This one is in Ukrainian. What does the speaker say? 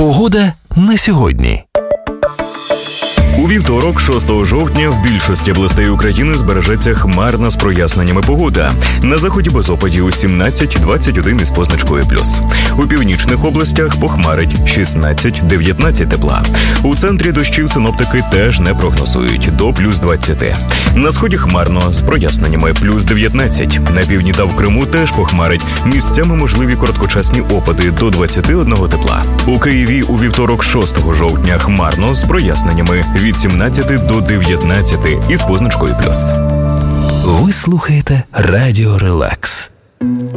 Погода на сьогодні. У вівторок, 6 жовтня, в більшості областей України збережеться хмарна з проясненнями погода. На заході без опадів 17-21 із позначкою плюс. У північних областях похмарить 16-19 тепла. У центрі дощів синоптики теж не прогнозують – до плюс 20. На сході хмарно з проясненнями плюс 19. На півдні та в Криму теж похмарить. Місцями можливі короткочасні опади до 21 тепла. У Києві у вівторок, 6 жовтня, хмарно з проясненнями від 17 до 19 із позначкою плюс. Ви слухаєте Радіо Релакс.